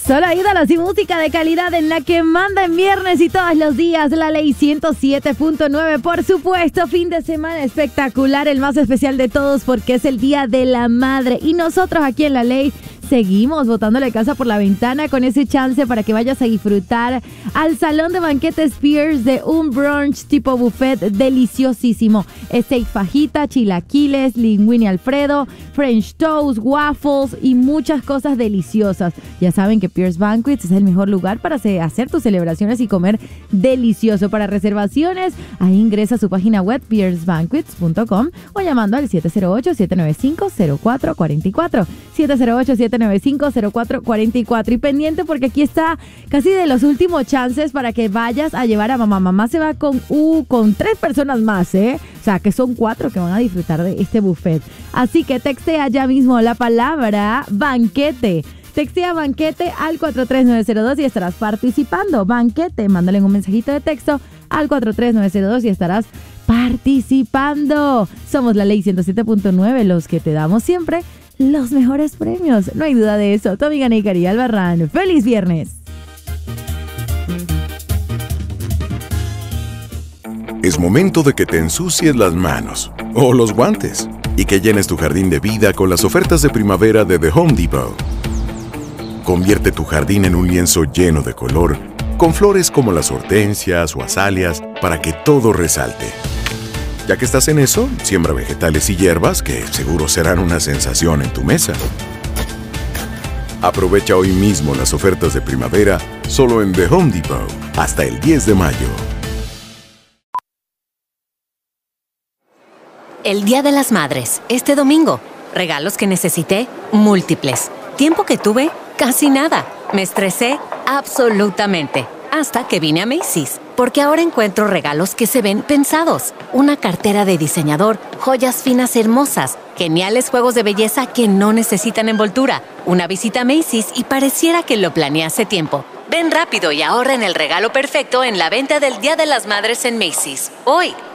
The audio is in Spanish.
Solo ídolos y música de calidad en la que manda en viernes y todos los días la Ley 107.9. Por supuesto, fin de semana espectacular, el más especial de todos porque es el Día de la Madre. Y nosotros aquí en la Ley seguimos botándole casa por la ventana con ese chance para que vayas a disfrutar al salón de banquetes Pierce de un brunch tipo buffet deliciosísimo. Steak fajita, chilaquiles, linguine alfredo, French toast, waffles y muchas cosas deliciosas. Ya saben que Pierce Banquets es el mejor lugar para hacer tus celebraciones y comer delicioso. Para reservaciones, ahí ingresa a su página web piercebanquets.com o llamando al 708-795-0444. 708-795-0444. Y pendiente porque aquí está casi de los últimos chances para que vayas a llevar a mamá. Mamá se va con 3 personas más, ¿eh? O sea, que son 4 que van a disfrutar de este buffet. Así que textea ya mismo la palabra banquete. Textea banquete al 43902 y estarás participando. Banquete, mándale un mensajito de texto al 43902 y estarás participando. Somos la Ley 107.9, los que te damos siempre los mejores premios. No hay duda de eso. Tu amiga Neikari Albarrán. ¡Feliz viernes! Es momento de que te ensucies las manos o los guantes y que llenes tu jardín de vida con las ofertas de primavera de The Home Depot. Convierte tu jardín en un lienzo lleno de color, con flores como las hortensias o azaleas para que todo resalte. Ya que estás en eso, siembra vegetales y hierbas que seguro serán una sensación en tu mesa. Aprovecha hoy mismo las ofertas de primavera solo en The Home Depot hasta el 10 de mayo. El Día de las Madres, este domingo. Regalos que necesité, múltiples. Tiempo que tuve, casi nada. Me estresé, absolutamente. Hasta que vine a Macy's, porque ahora encuentro regalos que se ven pensados. Una cartera de diseñador, joyas finas hermosas, geniales juegos de belleza que no necesitan envoltura, una visita a Macy's y pareciera que lo planeé hace tiempo. Ven rápido y ahorra en el regalo perfecto en la venta del Día de las Madres en Macy's. Hoy,